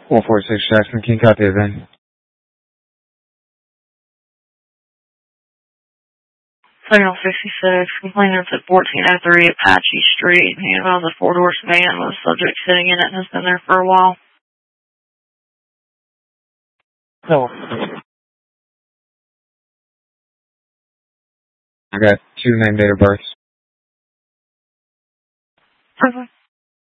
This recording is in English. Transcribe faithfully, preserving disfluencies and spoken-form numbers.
one four six Jackson, can you copy it then? Signal sixty-six, complainant's at fourteen oh three Apache Street. He involves a four-door sedan with a subject sitting in it and has been there for a while. No. I got two name date of births. Perfect.